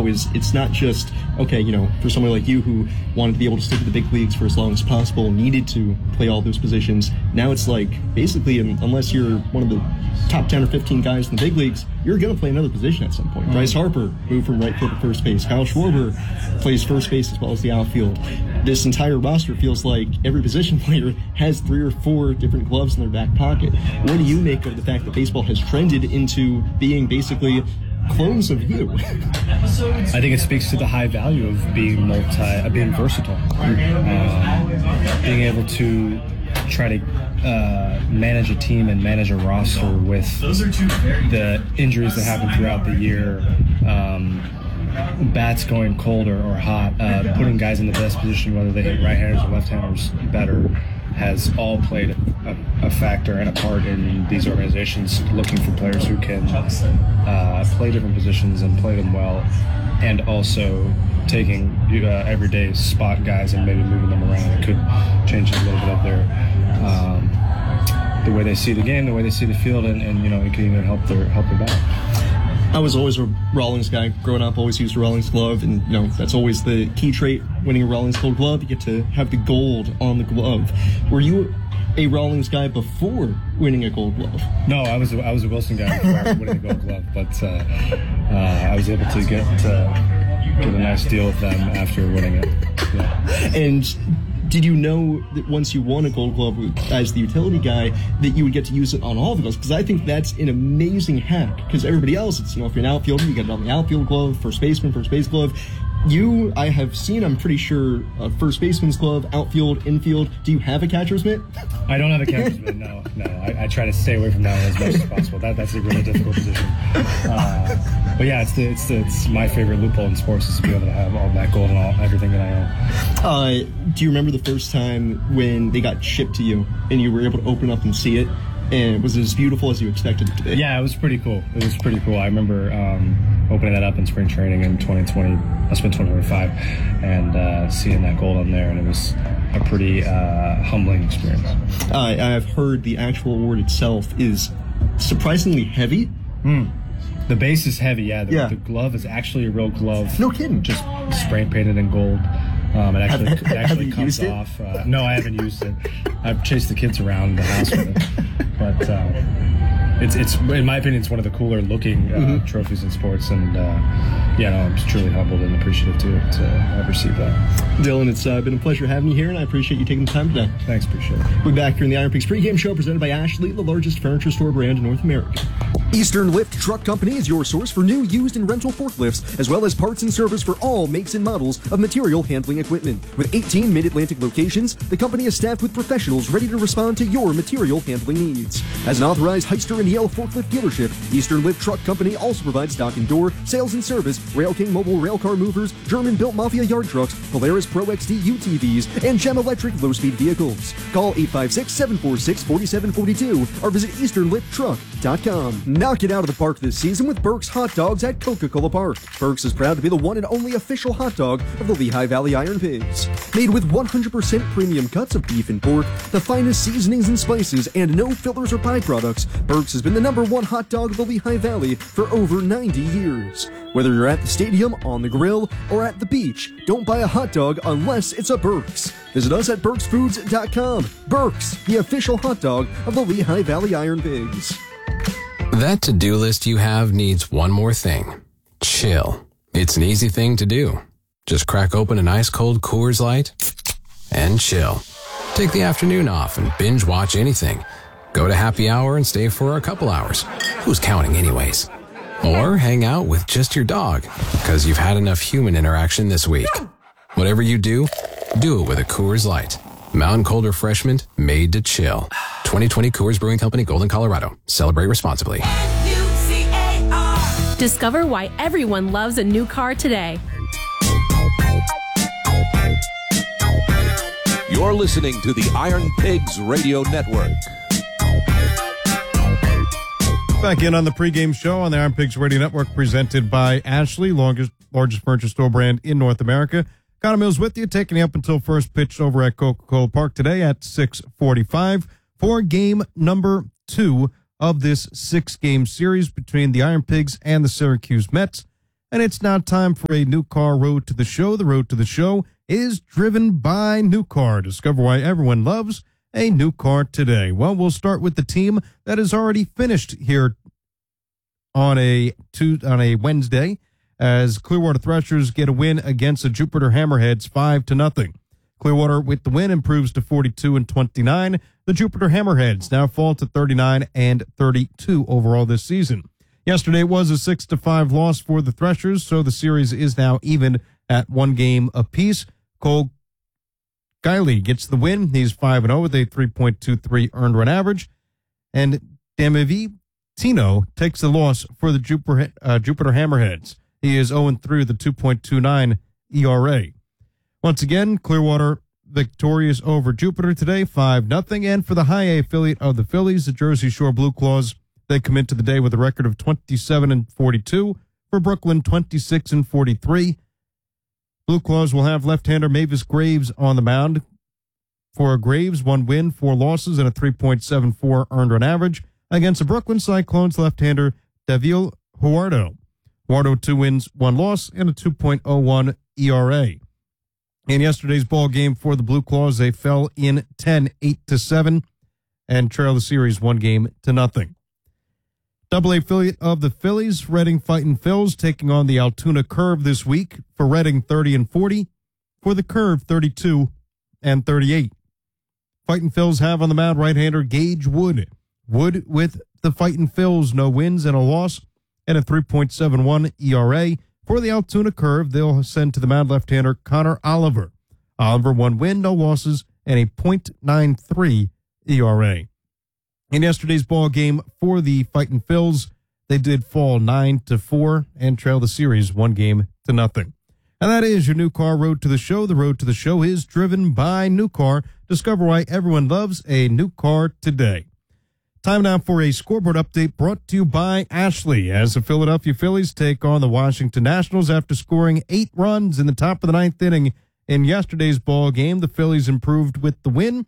it's not just, okay, for someone like you who wanted to be able to stick to the big leagues for as long as possible, needed to play all those positions. Now it's like, basically, unless you're one of the top 10 or 15 guys in the big leagues, you're going to play another position at some point. Bryce Harper moved from right field to first base. Kyle Schwarber plays first base as well as the outfield. This entire roster feels like every position player has 3 or 4 different gloves in their back pocket. What do you make of the fact that baseball has trended into being basically clones of you? I think it speaks to the high value of being being versatile, being able to try to manage a team and manage a roster with the injuries that happen throughout the year, bats going cold or hot, putting guys in the best position, whether they hit right-handers or left-handers better, has all played a factor and a part in these organizations looking for players who can play different positions and play them well, and also taking everyday spot guys and maybe moving them around. It could change a little bit of their the way they see the game, the way they see the field, and it can even help their bat. I was always a Rawlings guy. Growing up, always used a Rawlings glove, and that's always the key trait. Winning a Rawlings Gold Glove, you get to have the gold on the glove. Were you a Rawlings guy before winning a Gold Glove? No, I was a Wilson guy before winning a Gold Glove, but I was able to get a nice deal with them after winning it. Yeah. And did you know that once you won a Gold Glove as the utility guy, that you would get to use it on all the gloves? Because I think that's an amazing hack. Because everybody else, it's, if you're an outfielder, you get it on the outfield glove, first baseman, first base glove. You, I have seen, I'm pretty sure, a first baseman's glove, outfield, infield. Do you have a catcher's mitt? I don't have a catcher's mitt, no. I try to stay away from that one as much as possible. That's a really difficult position. But yeah, it's my favorite loophole in sports is to be able to have all that gold and everything that I own. Do you remember the first time when they got shipped to you and you were able to open up and see it? And was it as beautiful as you expected it to be? Yeah, it was pretty cool. I remember opening that up in spring training in 2020, must have been 2025, and seeing that gold on there, and it was a pretty humbling experience. I've heard the actual award itself is surprisingly heavy. The base is heavy, yeah. The glove is actually a real glove. No kidding. Just spray painted in gold. It actually comes off. No, I haven't used it. I've chased the kids around the house with it. But it's in my opinion, it's one of the cooler looking trophies in sports, and I'm just truly humbled and appreciative to have received that. Dylan, it's been a pleasure having you here, and I appreciate you taking the time today. Thanks, appreciate it. We'll be back here in the Iron Pigs pregame show presented by Ashley, the largest furniture store brand in North America. Eastern Lift Truck Company is your source for new, used, and rental forklifts, as well as parts and service for all makes and models of material handling equipment. With 18 Mid-Atlantic locations, the company is staffed with professionals ready to respond to your material handling needs. As an authorized Hyster and Yale forklift dealership, Eastern Lift Truck Company also provides dock and door, sales and service, Rail King mobile railcar movers, German-built Mafia yard trucks, Polaris Pro XD UTVs, and Gem Electric low-speed vehicles. Call 856-746-4742 or visit EasternLiftTruck.com. Knock it out of the park this season with Burke's Hot Dogs at Coca-Cola Park. Burke's is proud to be the one and only official hot dog of the Lehigh Valley Iron Pigs. Made with 100% premium cuts of beef and pork, the finest seasonings and spices, and no fillers or byproducts, Burke's has been the #1 hot dog of the Lehigh Valley for over 90 years. Whether you're at the stadium, on the grill, or at the beach, don't buy a hot dog unless it's a Burke's. Visit us at Burke'sFoods.com. Burke's, the official hot dog of the Lehigh Valley Iron Pigs. That to-do list you have needs one more thing. Chill. It's an easy thing to do. Just crack open an ice-cold Coors Light and chill. Take the afternoon off and binge watch anything. Go to happy hour and stay for a couple hours. Who's counting anyways? Or hang out with just your dog, because you've had enough human interaction this week. Whatever you do it with a Coors Light. Mountain Cold Refreshment made to chill. 2020 Coors Brewing Company, Golden, Colorado. Celebrate responsibly. Discover why everyone loves a new car today. You're listening to the Iron Pigs Radio Network. Back in on the pregame show on the Iron Pigs Radio Network, presented by Ashley, largest furniture store brand in North America. Connor Mills with you, taking you up until first pitch over at Coca-Cola Park today at 6:45 for game number 2 of this 6-game series between the Iron Pigs and the Syracuse Mets. and it's now time for a New Car Road to the Show. The Road to the Show is driven by New Car. Discover why everyone loves a new car today. Well, we'll start with the team that has already finished here on a Wednesday, as Clearwater Threshers get a win against the Jupiter Hammerheads 5-0. Clearwater with the win improves to 42-29. The Jupiter Hammerheads now fall to 39-32 overall this season. Yesterday was a 6-5 loss for the Threshers, so the series is now even at 1 game apiece. Cole Guiley gets the win. He's 5-0 with a 3.23 earned run average. And Damivi Tino takes the loss for the Jupiter Hammerheads. He is 0-3 with a 2.29 ERA. Once again, Clearwater victorious over Jupiter today, 5-0. And for the high A affiliate of the Phillies, the Jersey Shore Blue Claws, they come into the day with a record of 27-42. For Brooklyn, 26-43. Blue Claws will have left-hander Mavis Graves on the mound. For Graves, 1 win, 4 losses, and a 3.74 earned run average against the Brooklyn Cyclones left-hander Davil Huardo. Huardo, 2 wins, 1 loss, and a 2.01 ERA. In yesterday's ball game for the Blue Claws, they fell in 10, 8-7, and trail the series 1-0. Double A affiliate of the Phillies, Reading Fightin' Phils, taking on the Altoona Curve this week. For Reading, 30-40. For the Curve, 32-38. Fightin' Phils have on the mound right-hander Gage Wood. Wood with the Fightin' Phils, no wins and a loss, and a 3.71 ERA. For the Altoona Curve, they'll send to the mound left-hander Connor Oliver. Oliver, 1 win, no losses, and a .93 ERA. In yesterday's ball game for the Fightin' Phils, they did fall 9-4 and trail the series 1-0. And that is your New Car Road to the Show. The Road to the Show is driven by New Car. Discover why everyone loves a new car today. Time now for a scoreboard update brought to you by Ashley, as the Philadelphia Phillies take on the Washington Nationals after scoring 8 runs in the top of the 9th inning. In yesterday's ball game, the Phillies improved with the win,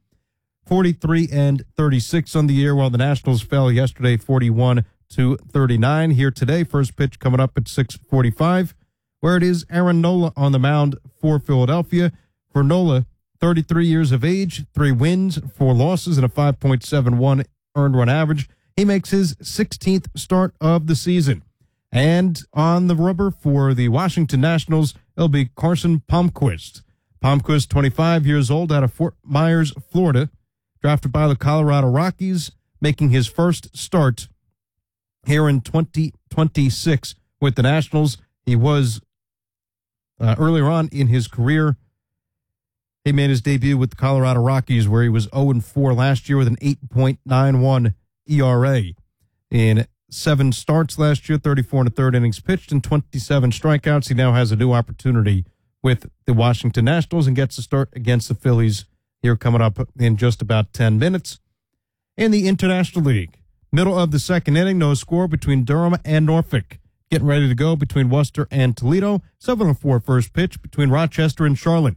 43-36 on the year, while the Nationals fell yesterday 41-39. Here today, first pitch coming up at 6:45, where it is Aaron Nola on the mound for Philadelphia. For Nola, 33 years of age, 3 wins, 4 losses, and a 5.71 earned run average. He makes his 16th start of the season. And on the rubber for the Washington Nationals, it'll be Carson Palmquist. Palmquist, 25 years old, out of Fort Myers, Florida, drafted by the Colorado Rockies, making his first start here in 2026 with the Nationals. He was earlier on in his career. He made his debut with the Colorado Rockies, where he was 0-4 last year with an 8.91 ERA. In 7 starts last year, 34 1/3 innings pitched, and 27 strikeouts. He now has a new opportunity with the Washington Nationals and gets to start against the Phillies here coming up in just about 10 minutes. In the International League, middle of the second inning, no score between Durham and Norfolk. Getting ready to go between Worcester and Toledo. 7:04 first pitch between Rochester and Charlotte.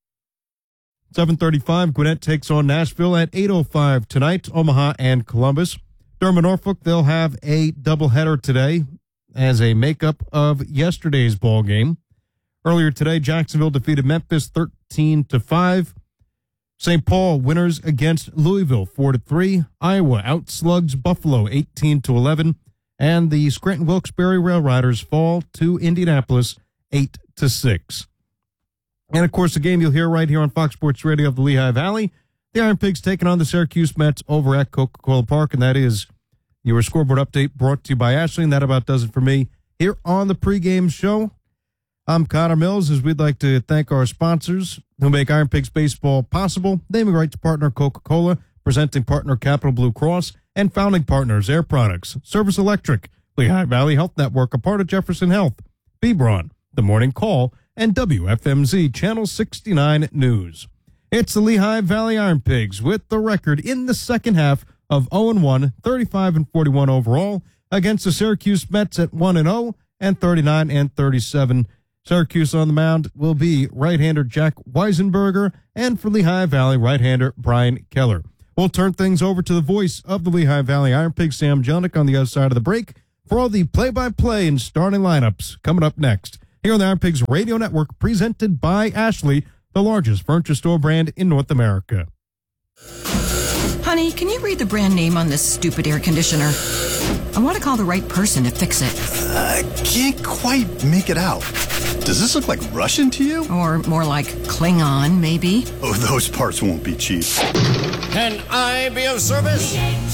7:35, Gwinnett takes on Nashville at 8:05 tonight, Omaha and Columbus. Durham and Norfolk, they'll have a doubleheader today as a makeup of yesterday's ball game. Earlier today, Jacksonville defeated Memphis 13-5. St. Paul winners against Louisville 4-3. Iowa outslugs Buffalo 18-11. And the Scranton Wilkes-Barre Rail Riders fall to Indianapolis 8-6. And, of course, the game you'll hear right here on Fox Sports Radio of the Lehigh Valley. The Iron Pigs taking on the Syracuse Mets over at Coca-Cola Park. And that is your scoreboard update brought to you by Ashley. And that about does it for me here on the pregame show. I'm Connor Mills, as we'd like to thank our sponsors who make Iron Pigs baseball possible. Naming rights partner Coca-Cola, presenting partner Capital Blue Cross, and founding partners Air Products, Service Electric, Lehigh Valley Health Network, a part of Jefferson Health, Bebron, The Morning Call, and WFMZ Channel 69 News. It's the Lehigh Valley Iron Pigs with the record in the second half of 0-1, 35-41 overall, against the Syracuse Mets at 1-0 and 39-37. Syracuse on the mound will be right-hander Jack Weisenberger, and for Lehigh Valley, right-hander Brian Keller. We'll turn things over to the voice of the Lehigh Valley Iron Pigs, Sam Jelnick, on the other side of the break for all the play-by-play and starting lineups coming up next here on the Iron Pigs Radio Network, presented by Ashley, the largest furniture store brand in North America. Honey, can you read the brand name on this stupid air conditioner? I want to call the right person to fix it. I can't quite make it out. Does this look like Russian to you? Or more like Klingon, maybe? Oh, those parts won't be cheap. Can I be of service?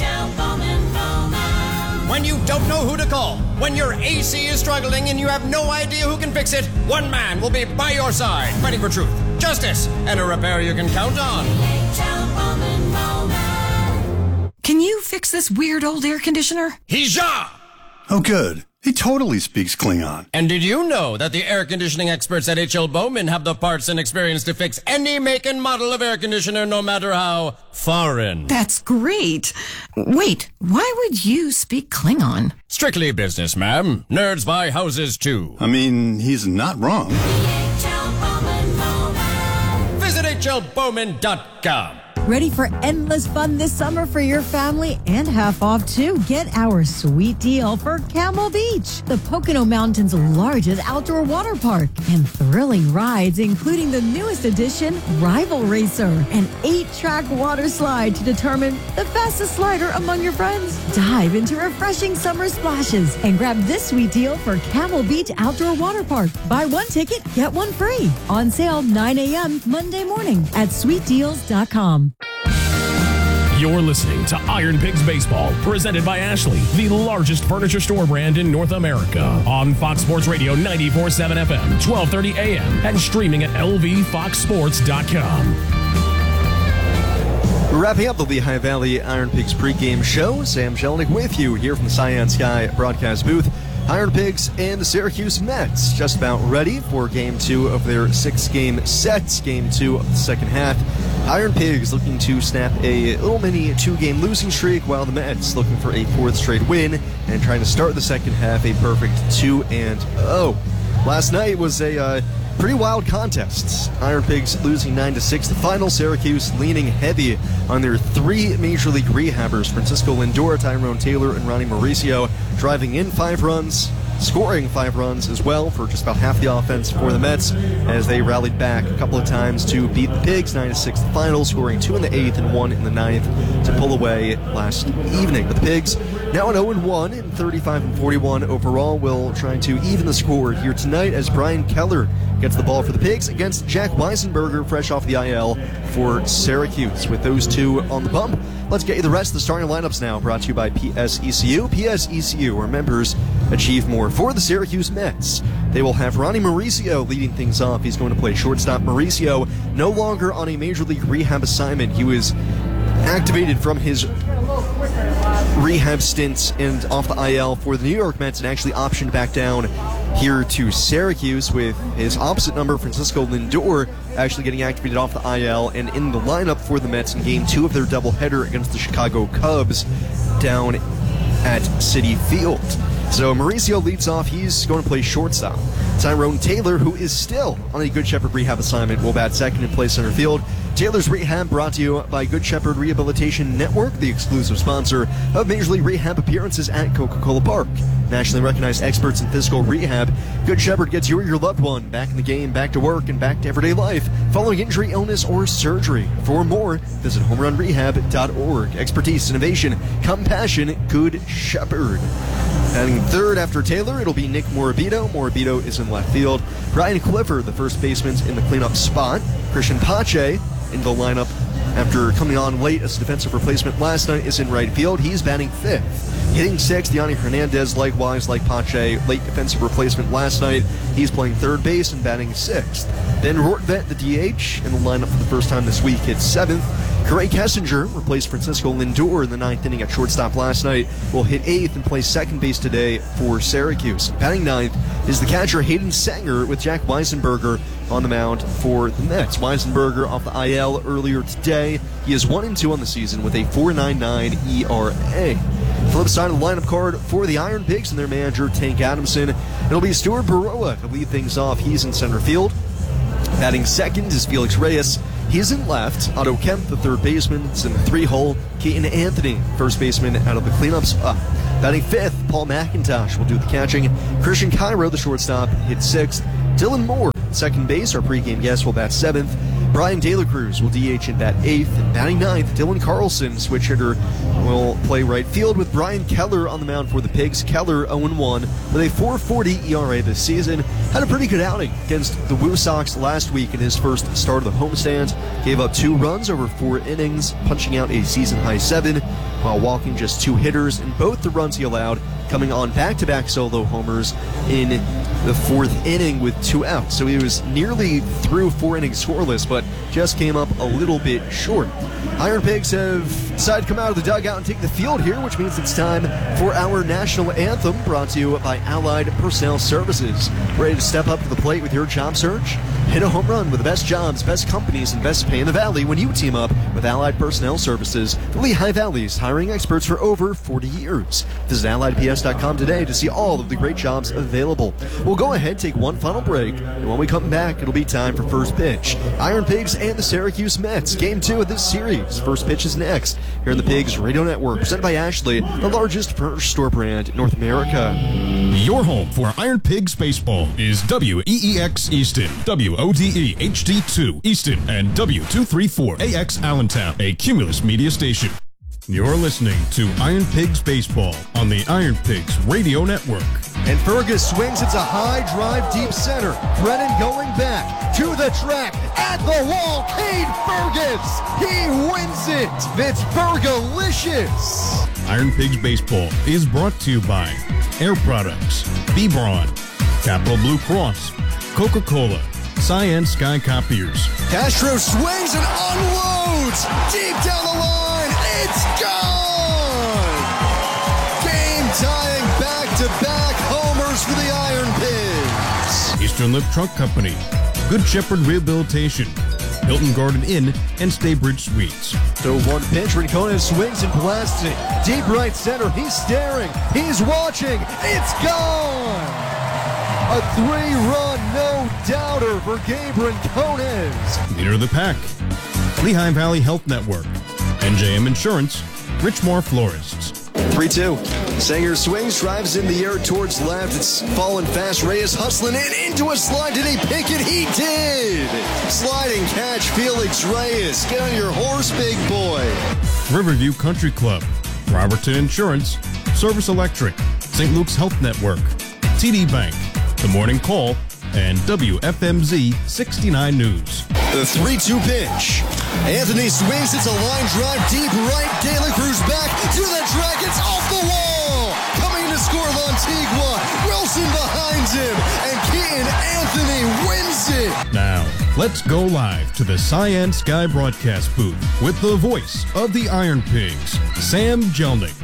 When you don't know who to call, when your AC is struggling and you have no idea who can fix it, one man will be by your side, fighting for truth, justice, and a repair you can count on. Can you fix this weird old air conditioner? Hija! Oh, good. He totally speaks Klingon. And did you know that the air conditioning experts at H.L. Bowman have the parts and experience to fix any make and model of air conditioner, no matter how foreign? That's great. Wait, why would you speak Klingon? Strictly business, ma'am. Nerds buy houses, too. I mean, he's not wrong. Visit hlbowman.com. Ready for endless fun this summer for your family and half off too? Get our sweet deal for Camel Beach, the Pocono Mountain's largest outdoor water park, and thrilling rides including the newest addition, Rival Racer, an 8-track water slide to determine the fastest slider among your friends. Dive into refreshing summer splashes and grab this sweet deal for Camel Beach Outdoor Water Park. Buy one ticket, get one free. On sale 9 a.m. Monday morning at sweetdeals.com. You're listening to Iron Pigs Baseball, presented by Ashley, the largest furniture store brand in North America. On Fox Sports Radio 94.7 FM, 1230 AM, and streaming at lvfoxsports.com. Wrapping up the Lehigh Valley Iron Pigs pregame show, Sam Jelinek with you here from the Cyan Sky broadcast booth. Iron Pigs and the Syracuse Mets just about ready for Game 2 of their 6-game set. Game 2 of the second half. Iron Pigs looking to snap a little mini 2-game losing streak, while the Mets looking for a 4th straight win and trying to start the second half a perfect 2-0. Last night was a pretty wild contest. Iron Pigs losing 9-6 the final. Syracuse leaning heavy on their 3 Major League rehabbers, Francisco Lindor, Tyrone Taylor, and Ronnie Mauricio, driving in 5 runs, scoring 5 runs as well for just about half the offense for the Mets, as they rallied back a couple of times to beat the Pigs 9-6 the final, scoring 2 in the 8th and 1 in the 9th to pull away last evening. But the Pigs now an 0-1 and 35-41 overall, will try to even the score here tonight as Brian Keller gets the ball for the Pigs against Jack Weisenberger, fresh off the IL for Syracuse. With those two on the bump, let's get you the rest of the starting lineups now, brought to you by PSECU. PSECU, where members achieve more. For the Syracuse Mets, they will have Ronnie Mauricio leading things off. He's going to play shortstop. Mauricio no longer on a Major League rehab assignment. He was activated from his rehab stints and off the IL for the New York Mets, and actually optioned back down here to Syracuse, with his opposite number, Francisco Lindor, actually getting activated off the IL and in the lineup for the Mets in Game 2 of their doubleheader against the Chicago Cubs down at Citi Field. So Mauricio leads off. He's going to play shortstop. Tyrone Taylor, who is still on a Good Shepherd rehab assignment, will bat second and play center field. Taylor's rehab brought to you by Good Shepherd Rehabilitation Network, the exclusive sponsor of Major League Rehab appearances at Coca-Cola Park. Nationally recognized experts in physical rehab, Good Shepherd gets you or your loved one back in the game, back to work, and back to everyday life following injury, illness, or surgery. For more, visit homerunrehab.org. Expertise, innovation, compassion, Good Shepherd. Batting third after Taylor, it'll be Nick Morabito. Morabito is in left field. Brian Clifford, the first baseman's in the cleanup spot. Christian Pache in the lineup after coming on late as a defensive replacement last night is in right field. He's batting fifth. Hitting sixth, Yanni Hernandez, likewise like Pache, late defensive replacement last night. He's playing third base and batting sixth. Ben Rortvedt, the DH, in the lineup for the first time this week, hits seventh. Corey Kessinger replaced Francisco Lindor in the ninth inning at shortstop last night, will hit eighth and play second base today for Syracuse. Batting ninth is the catcher Hayden Sanger, with Jack Weisenberger on the mound for the Mets. Weisenberger off the IL earlier today. He is 1-2 on the season with a 4.99 ERA. Flip side of the lineup card for the Iron Pigs and their manager Tank Adamson. It'll be Stuart Baroa to lead things off. He's in center field. Batting second is Felix Reyes. He's in left. Otto Kemp, the third baseman, is in the three hole. Keaton Anthony, first baseman, out of the cleanup spot. Batting 5th, Paul McIntosh will do the catching. Christian Cairo, the shortstop, hits 6th. Dylan Moore, second base, our pregame guest, will bat 7th. Brian De La Cruz will DH and bat 8th. And batting 9th, Dylan Carlson, switch hitter, will play right field with Brian Keller on the mound for the Pigs. Keller 0-1 with a 4.40 ERA this season. Had a pretty good outing against the Woo Sox last week in his first start of the homestand. Gave up 2 runs over 4 innings, punching out a season-high 7, while walking just 2 hitters, and both the runs he allowed coming on back-to-back solo homers in the 4th inning with 2 outs. So he was nearly through 4 innings scoreless, but just came up a little bit short. Iron Pigs have decided to come out of the dugout and take the field here, which means it's time for our national anthem, brought to you by Allied Personnel Services. Ready to step up to the plate with your job search? Hit a home run with the best jobs, best companies, and best pay in the Valley when you team up with Allied Personnel Services, the Lehigh Valley's hiring experts for over 40 years. Visit AlliedPS.com today to see all of the great jobs available. We'll go ahead, take one final break, and when we come back, it'll be time for first pitch. Iron Pigs and the Syracuse Mets, Game 2 of this series. First pitch is next, here on the Pigs Radio Network, presented by Ashley, the largest furniture store brand in North America. Your home for Iron Pigs baseball is WEEX Easton, WODE HD2 Easton, and W234AX Allentown, a Cumulus media station. You're listening to Iron Pigs baseball on the Iron Pigs Radio Network. And Fergus swings. It's a high drive deep center. Brennan going back to the track at the wall. Cade Fergus. He wins it. It's Fergalicious. Iron Pigs baseball is brought to you by Air Products, Bebron, Capital Blue Cross, Coca-Cola, Cyan Sky Copiers. Castro swings and unloads deep down the line. It's gone. Game tying back-to-back homers for the Iron Pigs. Eastern Lip Truck Company, Good Shepherd Rehabilitation, Hilton Garden Inn, and Staybridge Suites. So one pitch, Rincon swings and blasts it. Deep right center, he's staring, he's watching, it's gone! A 3-run no-doubter for Gabe Rincones. Leader of the pack, Lehigh Valley Health Network, NJM Insurance, Richmore Florists. 3-2. Sanger swings, drives in the air towards left. It's falling fast. Reyes hustling in into a slide. Did he pick it? He did! Sliding catch, Felix Reyes. Get on your horse, big boy. Riverview Country Club, Robertson Insurance, Service Electric, St. Luke's Health Network, TD Bank, The Morning Call, and WFMZ 69 News. The 3-2 pitch. Anthony swings. It's a line drive deep right. De La Cruz back to the track. It's off the wall. Coming to score Lantigua. Wilson behind him. And Keaton Anthony wins it. Now, let's go live to the Cyan Sky broadcast booth with the voice of the Iron Pigs, Sam Jelnick.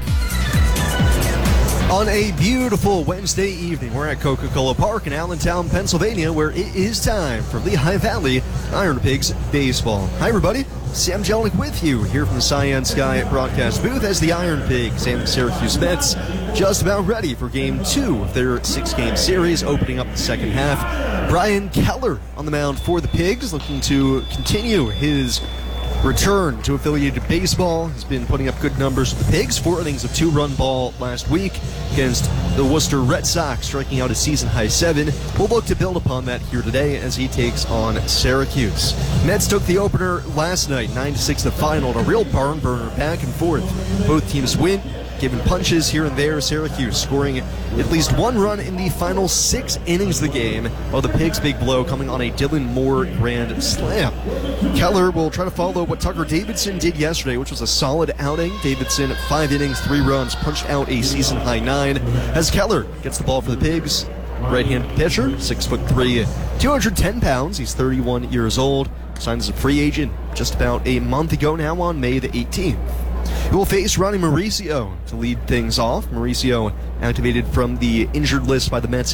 On a beautiful Wednesday evening, we're at Coca-Cola Park in Allentown, Pennsylvania, where it is time for Lehigh Valley Iron Pigs baseball. Hi, everybody. Sam Jelnick with you here from the Cyan Sky broadcast booth as the Iron Pigs and the Syracuse Mets just about ready for Game 2 of their 6-game series, opening up the second half. Brian Keller on the mound for the Pigs, looking to continue his return to affiliated baseball. Has been putting up good numbers for the Pigs. 4 innings of 2-run ball last week against the Worcester Red Sox, striking out a season-high 7. We'll look to build upon that here today as he takes on Syracuse. Mets took the opener last night, 9-6 the final, a real barn burner back and forth. Both teams win, giving punches here and there. Syracuse scoring at least 1 run in the final 6 innings of the game, while the Pigs' big blow coming on a Dylan Moore grand slam. Keller will try to follow what Tucker Davidson did yesterday, which was a solid outing. Davidson, 5 innings, 3 runs, punched out a season-high 9. As Keller gets the ball for the Pigs, right-handed pitcher, 6'3", 210 pounds. He's 31 years old. Signed as a free agent just about a month ago now on May the 18th. He will face Ronnie Mauricio to lead things off. Mauricio activated from the injured list by the Mets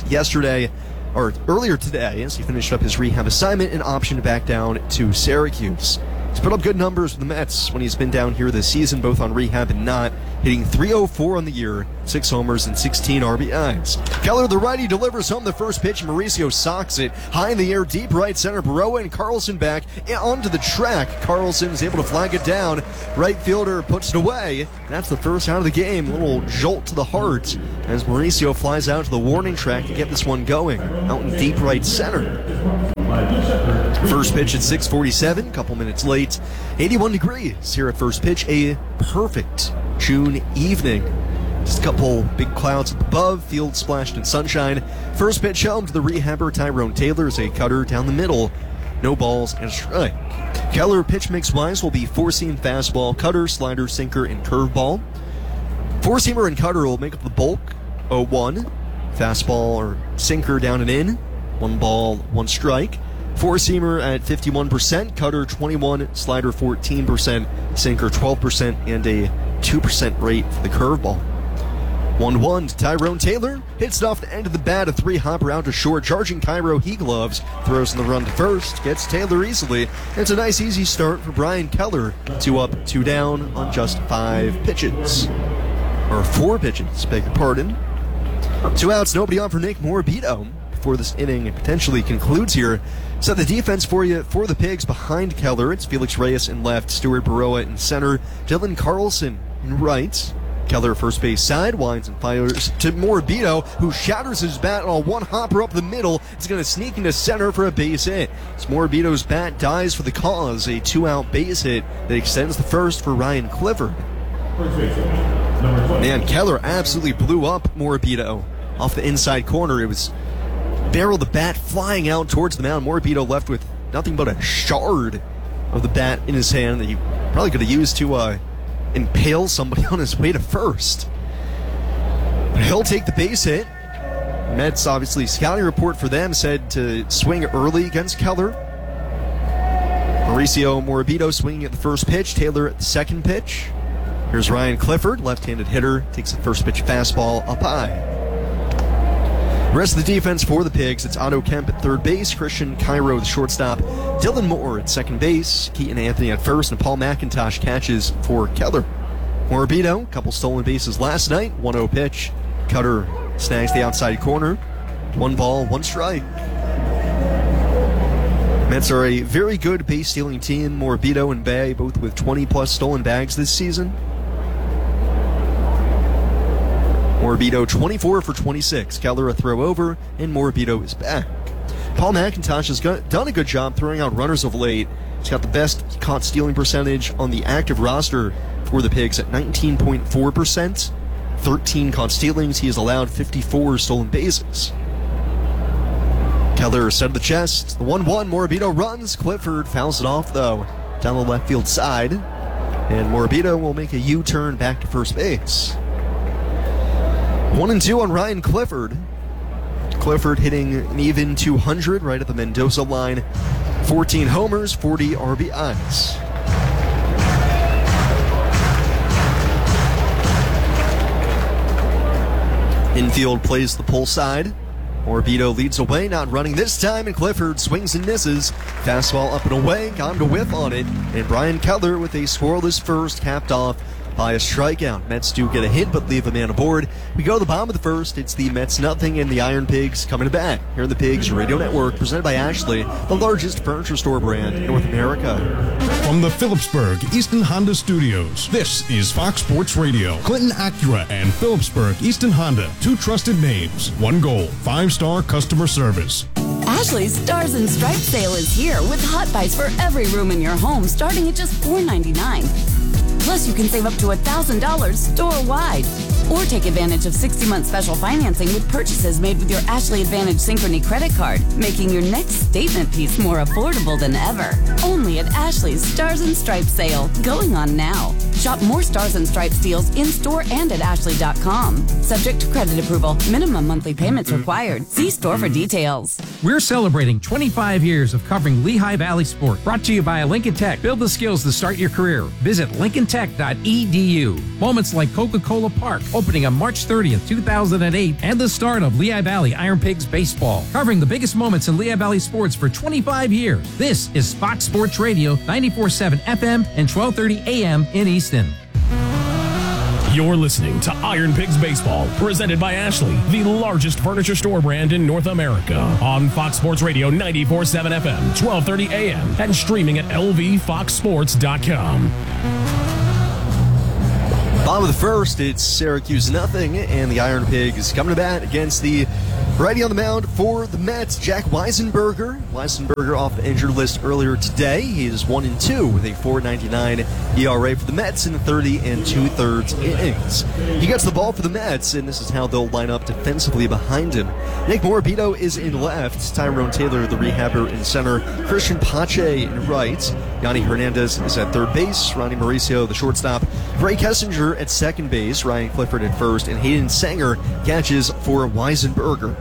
earlier today, as he finished up his rehab assignment and optioned back down to Syracuse. He's put up good numbers for the Mets when he's been down here this season, both on rehab and not, hitting .304 on the year, 6 homers and 16 RBIs. Keller, the righty, delivers home the first pitch. Mauricio socks it high in the air, deep right center. Baroa and Carlson back onto the track. Carlson is able to flag it down. Right fielder puts it away. That's the first out of the game. A little jolt to the heart as Mauricio flies out to the warning track to get this one going. Out in deep right center. First pitch at 6:47, a couple minutes late. 81 degrees here at first pitch. A perfect June evening. Just a couple big clouds up above, field splashed in sunshine. First pitch home to the rehabber Tyrone Taylor is a cutter down the middle. No balls and a strike. Keller pitch mix wise will be four-seam fastball, cutter, slider, sinker, and curveball. Four-seamer and cutter will make up the bulk. 0-1. Fastball or sinker down and in. 1 ball, 1 strike. Four-seamer at 51%, cutter 21%, slider 14%, sinker 12%, and a 2% rate for the curveball. 1-1 to Tyrone Taylor. Hits it off the end of the bat. A 3-hopper out to short. Charging Cairo, he gloves. Throws in the run to first. Gets Taylor easily. It's a nice, easy start for Brian Keller. 2 up, 2 down on just 5 pitches. Or 4 pitches, beg your pardon. 2 outs, nobody on for Nick Morabito. Before this inning potentially concludes here. So the defense for you for the Pigs behind Keller. It's Felix Reyes in left, Stuart Baroa in center, Dylan Carlson in right. Keller first base side, winds and fires to Morabito, who shatters his bat on a 1-hopper up the middle. It's going to sneak into center for a base hit. As Morabito's bat dies for the cause, a 2-out base hit that extends the first for Ryan Clifford. Man, Keller absolutely blew up Morabito off the inside corner. It was barrel the bat flying out towards the mound. Morabito left with nothing but a shard of the bat in his hand that he probably could have used to impale somebody on his way to first. But he'll take the base hit. Mets, obviously, scouting report for them said to swing early against Keller. Mauricio Morabito swinging at the first pitch, Taylor at the second pitch. Here's Ryan Clifford, left-handed hitter, takes the first pitch fastball up high. The rest of the defense for the Pigs, it's Otto Kemp at third base, Christian Cairo the shortstop, Dylan Moore at second base, Keaton Anthony at first, and Paul McIntosh catches for Keller. Morabito, a couple stolen bases last night, 1-0 pitch. Cutter snags the outside corner. 1 ball, 1 strike. Mets are a very good base stealing team. Morabito and Bay both with 20-plus stolen bags this season. Morabito 24 for 26. Keller a throw over, and Morabito is back. Paul McIntosh has done a good job throwing out runners of late. He's got the best caught stealing percentage on the active roster for the Pigs at 19.4%. 13 caught stealings. He has allowed 54 stolen bases. Keller set of the chest. The 1-1. Morabito runs. Clifford fouls it off, though, down the left field side. And Morabito will make a U-turn back to first base. 1-2 on Ryan Clifford. Clifford hitting an even 200 right at the Mendoza line. 14 homers, 40 RBIs. Infield plays the pull side. Morabito leads away, not running this time, and Clifford swings and misses. Fastball up and away, got him to whiff on it, and Brian Keller with a scoreless first, capped off by a strikeout. Mets do get a hit, but leave a man aboard. We go to the bottom of the first. It's the Mets nothing and the Iron Pigs coming to bat here on the Pigs Radio Network, presented by Ashley, the largest furniture store brand in North America. From the Phillipsburg Easton Honda Studios, this is Fox Sports Radio. Clinton Acura and Phillipsburg Easton Honda, 2 trusted names, 1 goal, 5-star customer service. Ashley's Stars and Stripes sale is here with hot buys for every room in your home starting at just $4.99. Plus, you can save up to $1,000 store-wide. Or take advantage of 60-month special financing with purchases made with your Ashley Advantage Synchrony credit card, making your next statement piece more affordable than ever. Only at Ashley's Stars and Stripes sale, going on now. Shop more Stars and Stripes deals in-store and at Ashley.com. Subject to credit approval. Minimum monthly payments required. See store for details. We're celebrating 25 years of covering Lehigh Valley sport. Brought to you by Lincoln Tech. Build the skills to start your career. Visit lincolntech.edu. Moments like Coca-Cola Park, opening on March 30th, 2008, and the start of Lehigh Valley Iron Pigs baseball. Covering the biggest moments in Lehigh Valley sports for 25 years. This is Fox Sports Radio, 94.7 FM and 12:30 AM in Easton. You're listening to Iron Pigs Baseball, presented by Ashley, the largest furniture store brand in North America. On Fox Sports Radio 94.7 FM, 12:30 AM, and streaming at lvfoxsports.com. Bottom of the first, it's Syracuse nothing, and the Iron Pigs coming to bat against the righty on the mound for the Mets, Jack Weisenberger. Weisenberger off the injured list earlier today. He is 1-2 with a 4.99 ERA for the Mets in 30 2/3 innings. He gets the ball for the Mets, and this is how they'll line up defensively behind him. Nick Morabito is in left, Tyrone Taylor, the rehabber, in center, Christian Pache in right, Yanni Hernandez is at third base, Ronnie Mauricio, the shortstop, Ray Kessinger at second base, Ryan Clifford at first, and Hayden Sanger catches for Weisenberger.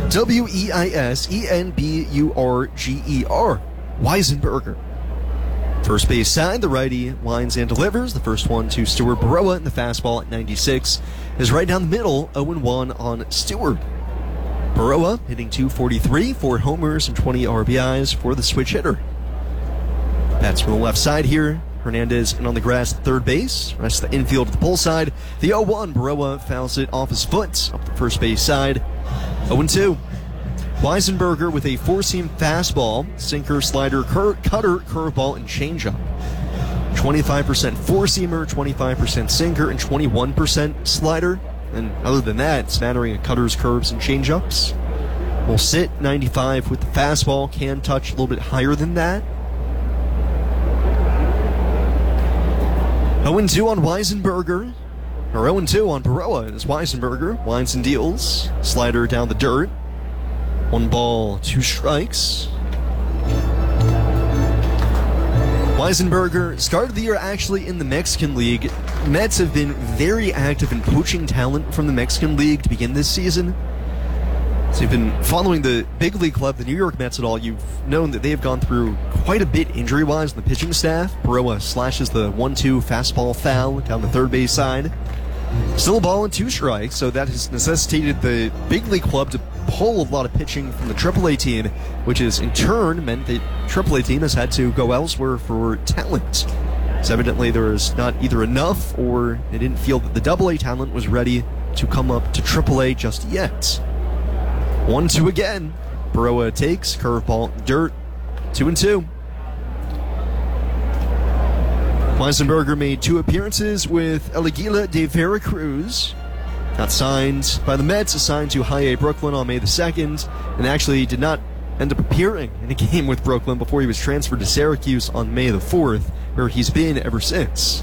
Weisenberger. Weisenberger. First base side, the righty winds and delivers. The first one to Stuart Baroa, and the fastball at 96 is right down the middle, 0-1 on Stewart. Baroa hitting .243, 4 homers and 20 RBIs for the switch hitter. Bats from the left side here. Hernandez in on the grass at third base. Rest of the infield to the pull side. The 0-1, Baroa fouls it off his foot up the first base side. 0-2. Weisenberger with a four-seam fastball, sinker, slider, cutter, curveball, and changeup. 25% four-seamer, 25% sinker, and 21% slider. And other than that, smattering of cutters, curves, and changeups. Will sit 95 with the fastball, can touch a little bit higher than that. 0-2 on Weisenberger, or 0-2 on Baroa as Weisenberger winds and deals. Slider down the dirt. 1 ball, 2 strikes. Weisenberger started the year actually in the Mexican League. Mets have been very active in poaching talent from the Mexican League to begin this season. So you've been following the big league club, the New York Mets, at all. You've known that they have gone through quite a bit injury-wise on the pitching staff. Baroa slashes the 1-2 fastball foul down the third base side. Still a ball and 2 strikes, so that has necessitated the big league club to pull a lot of pitching from the AAA team, which has in turn meant that AAA team has had to go elsewhere for talent. So evidently there is not either enough, or they didn't feel that the AA talent was ready to come up to AAA just yet. 1-2 again. Baroa takes, curveball, dirt, 2-2. Weisenberger made 2 appearances with El Aguila de Veracruz. Got signed by the Mets, assigned to High A Brooklyn on May the 2nd, and actually did not end up appearing in a game with Brooklyn before he was transferred to Syracuse on May the 4th, where he's been ever since.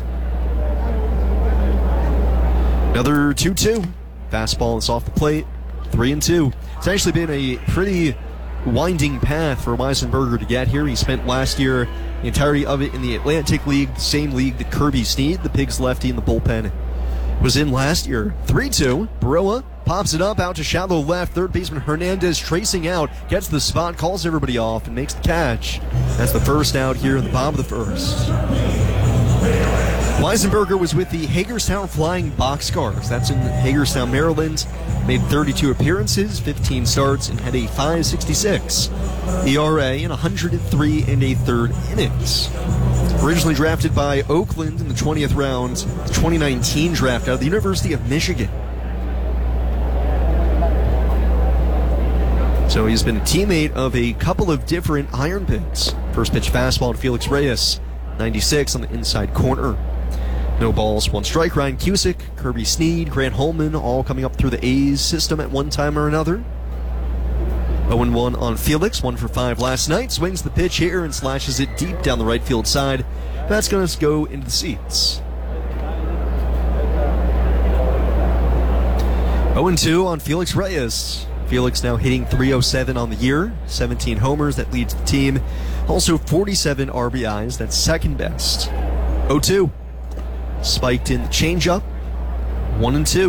Another 2-2. Fastball is off the plate, 3-2. It's actually been a pretty winding path for Weisenberger to get here. He spent last year the entirety of it in the Atlantic League, the same league that Kirby Snead, the Pigs lefty in the bullpen, was in last year. 3-2. Baroa pops it up out to shallow left. Third baseman Hernandez tracing out, gets the spot, calls everybody off, and makes the catch. That's the first out here in the bottom of the first. Weisenberger was with the Hagerstown Flying Boxcars. That's in Hagerstown, Maryland. Made 32 appearances, 15 starts, and had a .566 ERA in 103 1/3 innings. Originally drafted by Oakland in the 20th round, the 2019 draft out of the University of Michigan. So he's been a teammate of a couple of different Iron Pigs. First pitch fastball to Felix Reyes, 96 on the inside corner. No balls, 1 strike. Ryan Cusick, Kirby Snead, Grant Holman, all coming up through the A's system at one time or another. 0-1 on Felix, 1 for 5 last night. Swings the pitch here and slashes it deep down the right field side. That's going to go into the seats. 0-2 on Felix Reyes. Felix now hitting .307 on the year, 17 homers, that leads the team. Also 47 RBIs, that's second best. 0-2. spiked in the changeup. 1-2.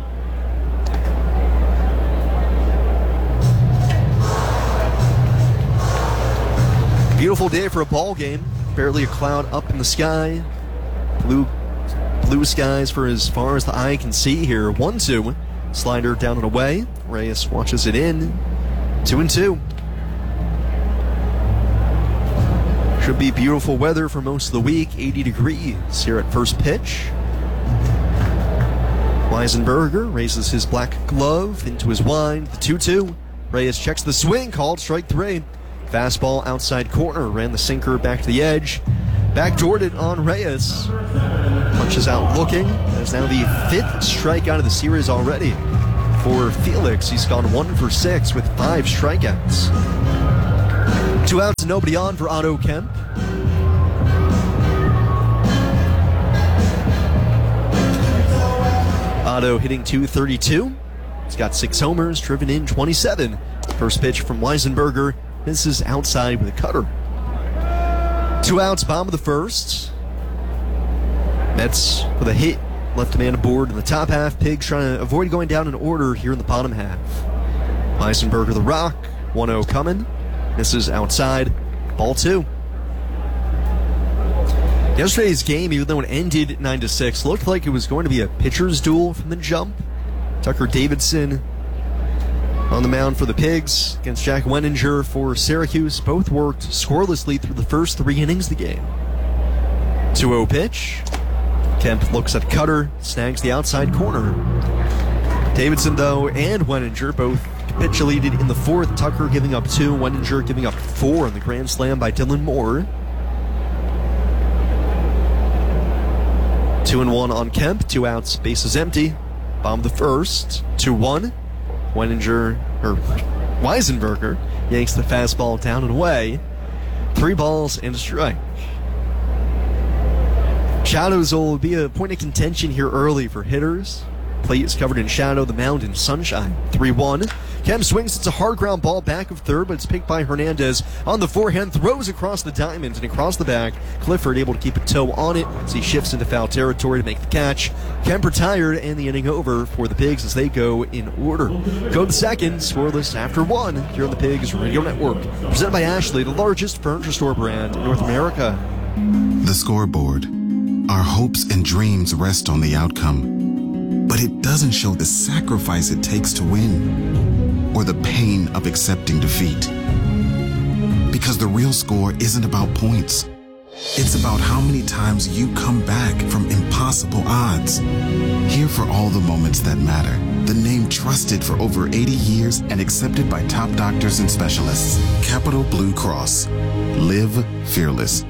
Beautiful day for a ball game. Barely a cloud up in the sky. Blue skies for as far as the eye can see here. 1-2. Slider down and away. Reyes watches it in. 2-2. Should be beautiful weather for most of the week. 80 degrees here at first pitch. Weisenberger raises his black glove into his wind. The 2-2. Reyes checks the swing. Called strike 3. Fastball outside corner. Ran the sinker back to the edge. Backdoored it on Reyes. Punches out looking. That's now the 5th strikeout of the series already. For Felix, he's gone 1 for 6 with 5 strikeouts. 2 outs and nobody on for Otto Kemp. Otto hitting .232. He's got 6 homers, driven in 27. First pitch from Weisenberger. Misses outside with a cutter. 2 outs, bottom of the first. Mets with a hit. Left a man aboard in the top half. Pigs trying to avoid going down in order here in the bottom half. Weisenberger the rock. 1-0 coming. Misses outside. Ball 2. Yesterday's game, even though it ended 9-6, looked like it was going to be a pitcher's duel from the jump. Tucker Davidson on the mound for the Pigs against Jack Wenninger for Syracuse. Both worked scorelessly through the first 3 innings of the game. 2-0 pitch. Kemp looks at cutter, snags the outside corner. Davidson, though, and Wenninger both capitulated in the 4th. Tucker giving up 2, Wenninger giving up 4 on the grand slam by Dylan Moore. 2-1 on Kemp, 2 outs, bases empty. Bottom of the first, 2-1. Weisenberger yanks the fastball down and away. 3 balls and a strike. Shadows will be a point of contention here early for hitters. Plate is covered in shadow, the mound in sunshine. 3-1. Kemp swings, it's a hard ground ball back of third, but it's picked by Hernandez on the forehand, throws across the diamond and across the back. Clifford able to keep a toe on it as he shifts into foul territory to make the catch. Kemp retired and the inning over for the Pigs as they go in order. Go to the second, scoreless after 1 here on the Pigs Radio Network. Presented by Ashley, the largest furniture store brand in North America. The scoreboard. Our hopes and dreams rest on the outcome, but it doesn't show the sacrifice it takes to win or the pain of accepting defeat. Because the real score isn't about points. It's about how many times you come back from impossible odds. Here for all the moments that matter. The name trusted for over 80 years and accepted by top doctors and specialists. Capital Blue Cross. Live fearless.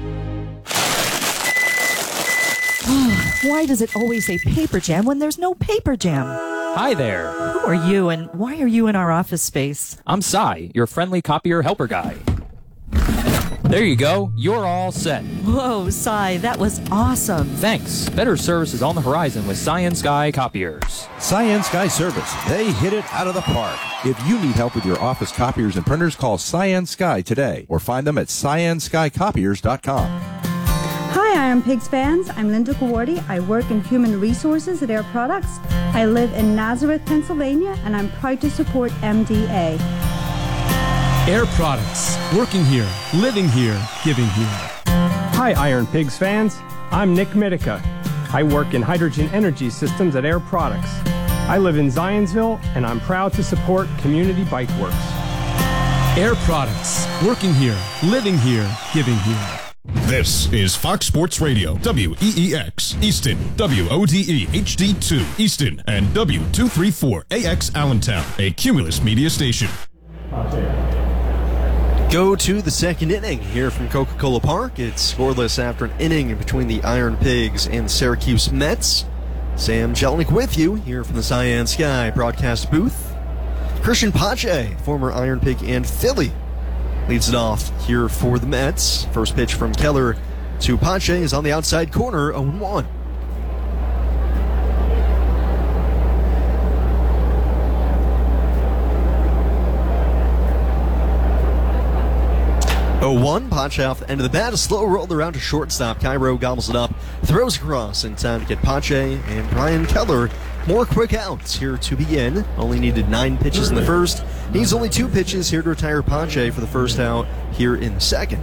Why does it always say paper jam when there's no paper jam? Hi there. Who are you and why are you in our office space? I'm Cy, your friendly copier helper guy. There you go. You're all set. Whoa, Cy, that was awesome. Thanks. Better service is on the horizon with Cyan Sky Copiers. Cyan Sky Service. They hit it out of the park. If you need help with your office copiers and printers, call Cyan Sky today or find them at cyanskycopiers.com. Hi, Iron Pigs fans. I'm Linda Kawardi. I work in human resources at Air Products. I live in Nazareth, Pennsylvania, and I'm proud to support MDA. Air Products. Working here, living here, giving here. Hi, Iron Pigs fans. I'm Nick Mitica. I work in hydrogen energy systems at Air Products. I live in Zionsville, and I'm proud to support Community Bike Works. Air Products. Working here, living here, giving here. This is Fox Sports Radio, WEEX, Easton, WODE HD2, Easton, and W234AX Allentown, a Cumulus media station. Go to the second inning here from Coca-Cola Park. It's scoreless after an inning between the Iron Pigs and Syracuse Mets. Sam Jelenic with you here from the Cyan Sky broadcast booth. Christian Pache, former Iron Pig and Philly, leads it off here for the Mets. First pitch from Keller to Pache is on the outside corner, 0-1. 0-1, Pache off the end of the bat, a slow roll around to shortstop. Cairo gobbles it up, throws across in time to get Pache and Brian Keller more quick outs here to begin. Only needed 9 pitches in the first. Needs only 2 pitches here to retire Pache for the first out here in the second.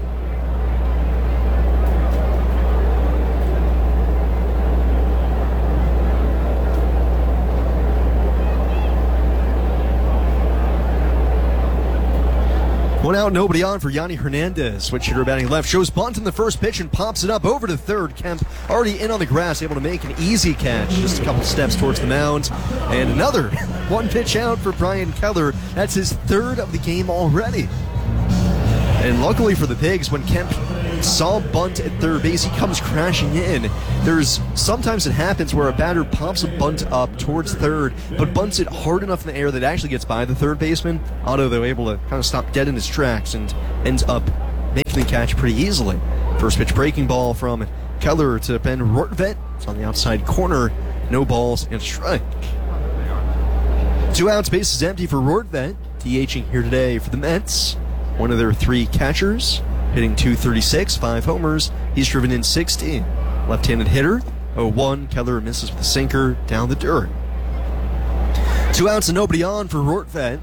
One out, nobody on for Yanni Hernandez. Switch hitter batting left, shows bunt in the first pitch and pops it up over to third. Kemp already in on the grass, able to make an easy catch. Just a couple steps towards the mound. And another 1 pitch out for Brian Keller. That's his 3rd of the game already. And luckily for the Pigs, when Kemp saw bunt at third base, he comes crashing in. Sometimes it happens where a batter pops a bunt up towards third, but bunts it hard enough in the air that it actually gets by the third baseman. Otto, though, able to kind of stop dead in his tracks and ends up making the catch pretty easily. First pitch breaking ball from Keller to Ben Rortvedt. It's on the outside corner. No balls and strike. 2 outs, base is empty for Rortvedt. DHing here today for the Mets. One of their 3 catchers, hitting .236, 5 homers. He's driven in 16. Left-handed hitter, 0-1. Keller misses with a sinker down the dirt. 2 outs and nobody on for Rortvedt.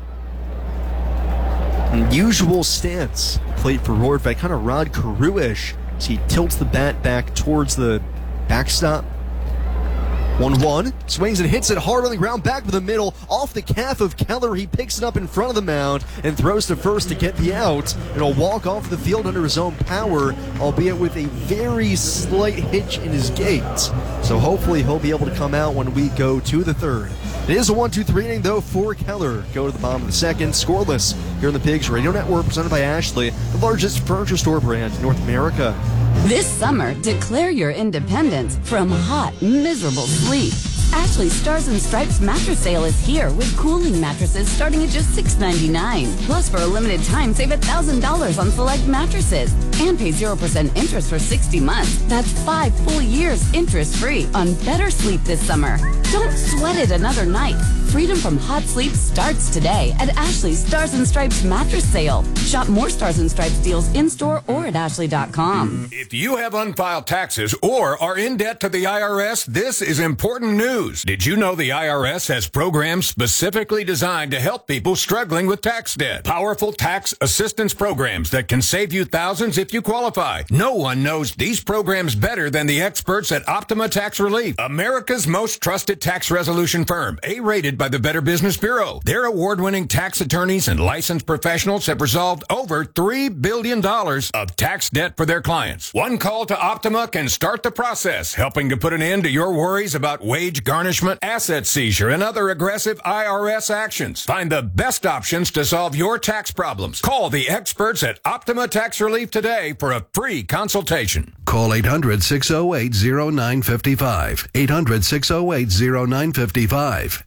Unusual stance plate for Rortvedt, kind of Rod Carew-ish, as he tilts the bat back towards the backstop. 1-1, swings and hits it hard on the ground, back to the middle, off the calf of Keller. He picks it up in front of the mound and throws to first to get the out. And he'll walk off the field under his own power, albeit with a very slight hitch in his gait. So hopefully he'll be able to come out when we go to the third. It is a 1-2-3 inning, though, for Keller. Go to the bottom of the second, scoreless here on the Pigs Radio Network, presented by Ashley, the largest furniture store brand in North America. This summer, declare your independence from hot, miserable sleep. Ashley's Stars and Stripes mattress sale is here with cooling mattresses starting at just $6.99. Plus, for a limited time, save $1,000 on select mattresses and pay 0% interest for 60 months. That's 5 full years interest-free on better sleep this summer. Don't sweat it another night. Freedom from hot sleep starts today at Ashley's Stars and Stripes mattress sale. Shop more Stars and Stripes deals in-store or at ashley.com. If you have unfiled taxes or are in debt to the IRS, this is important news. Did you know the IRS has programs specifically designed to help people struggling with tax debt? Powerful tax assistance programs that can save you thousands if you qualify. No one knows these programs better than the experts at Optima Tax Relief, America's most trusted tax resolution firm, A-rated by the Better Business Bureau. Their award-winning tax attorneys and licensed professionals have resolved over $3 billion of tax debt for their clients. One call to Optima can start the process, helping to put an end to your worries about wage garnishment, asset seizure, and other aggressive IRS actions. Find the best options to solve your tax problems. Call the experts at Optima Tax Relief today for a free consultation. Call 800-608-0955. 800-608-0955.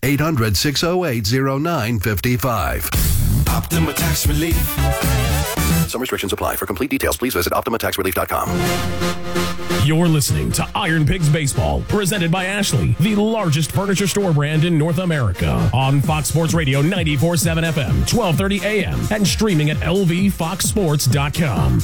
800-608-0955. Optima Tax Relief. Some restrictions apply. For complete details, please visit OptimaTaxRelief.com. You're listening to Iron Pigs Baseball, presented by Ashley, the largest furniture store brand in North America. On Fox Sports Radio 94.7 FM, 1230 AM, and streaming at lvfoxsports.com.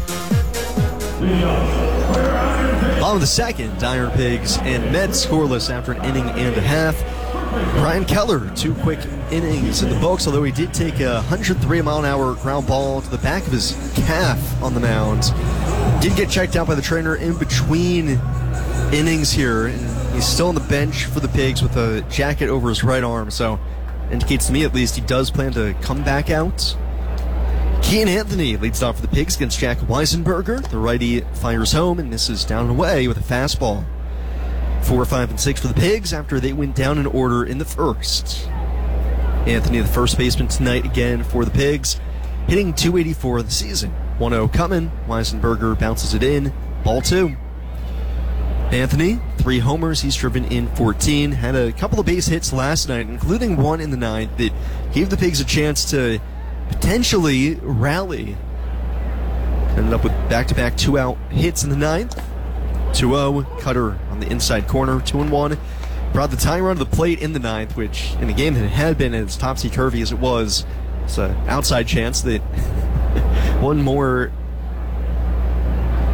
Bottom of the second, Iron Pigs and Mets scoreless after an inning and a half. Brian Keller, 2 quick innings in the books, although he did take a 103-mile-an-hour ground ball to the back of his calf on the mound. Did get checked out by the trainer in between innings here, and he's still on the bench for the Pigs with a jacket over his right arm, so indicates to me at least he does plan to come back out. Kean Anthony leads off for the Pigs against Jack Weisenberger. The righty fires home and misses down and away with a fastball. 4, 5, and 6 for the Pigs after they went down in order in the first. Anthony, the first baseman tonight again for the Pigs, hitting .284 of the season. 1-0 coming. Weisenberger bounces it in. Ball 2. Anthony, 3 homers. He's driven in 14. Had a couple of base hits last night, including one in the ninth that gave the Pigs a chance to potentially rally. Ended up with back-to-back 2-out hits in the ninth. 2-0, Cutter on the inside corner, 2-1. Brought the tying run to the plate in the ninth, which in a game that had been as topsy-turvy as it was, it's an outside chance that one more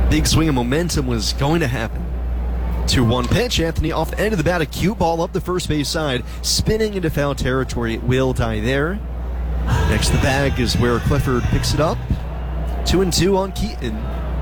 big swing of momentum was going to happen. 2-1 pitch. Anthony off the end of the bat, a cue ball up the first base side, spinning into foul territory. It will die there. Next to the bag is where Clifford picks it up. 2-2 on Keaton.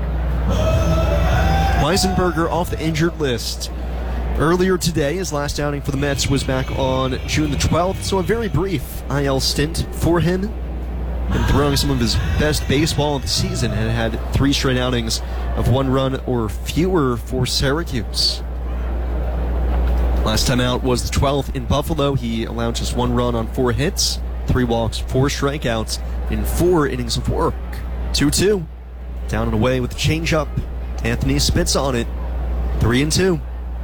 Weisenberger off the injured list. Earlier today, his last outing for the Mets was back on June the 12th, so a very brief IL stint for him. Been throwing some of his best baseball of the season and had 3 straight outings of 1 run or fewer for Syracuse. Last time out was the 12th in Buffalo. He allowed just 1 run on 4 hits, 3 walks, 4 strikeouts in 4 innings of work. 2-2. Down and away with the changeup. Anthony spits on it. 3-2.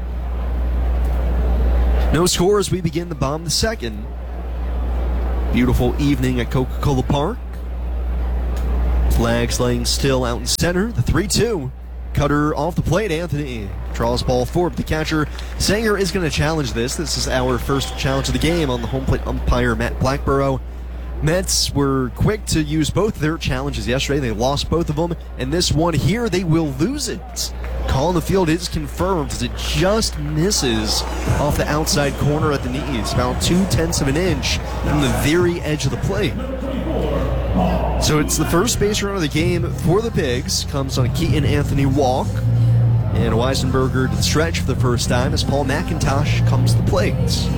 No score as we begin the bottom of the second. Beautiful evening at Coca-Cola Park. Flags laying still out in center. The 3-2. Cutter off the plate. Anthony draws ball forward. The catcher, Sanger, is going to challenge this. This is our first challenge of the game on the home plate umpire, Matt Blackborough. Mets were quick to use both their challenges yesterday. They lost both of them. And this one here, they will lose it. Call on the field is confirmed as it just misses off the outside corner at the knees, about 0.2 of an inch from the very edge of the plate. So it's the first base run of the game for the Pigs. Comes on a Keaton-Anthony walk. And Weisenberger to the stretch for the first time as Paul McIntosh comes to the plate.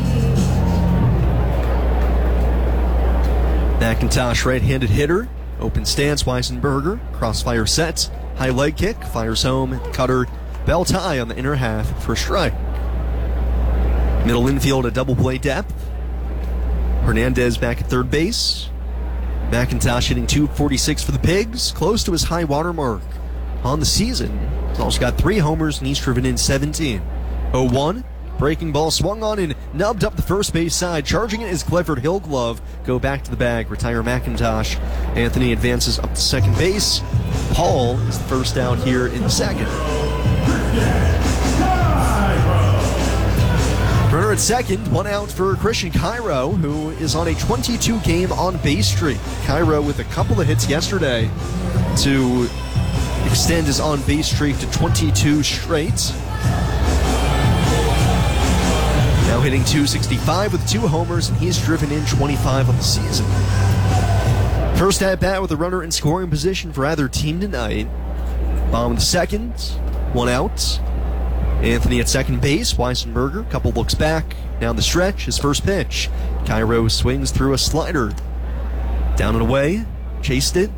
McIntosh, right-handed hitter. Open stance, Weisenberger. Crossfire sets. High leg kick. Fires home. Cutter. Bell tie on the inner half for a strike. Middle infield at double play depth. Hernandez back at third base. McIntosh hitting .246 for the Pigs. Close to his high water mark on the season. He's also got 3 homers and he's driven in 17. 0-1. Breaking ball swung on and nubbed up the first base side. Charging it is Clifford. Hill glove. Go back to the bag. Retire McIntosh. Anthony advances up to second base. Paul is the first out here in the second. Runner at second. 1 out for Christian Cairo, who is on a 22-game on-base streak. Cairo with a couple of hits yesterday to extend his on-base streak to 22 straight. Now hitting .265 with 2 homers, and he's driven in 25 on the season. First at bat with a runner in scoring position for either team tonight. Bottom of the second, 1 out. Anthony at second base, Weisenberger, couple looks back. Down the stretch, his first pitch. Cairo swings through a slider. Down and away, chased it.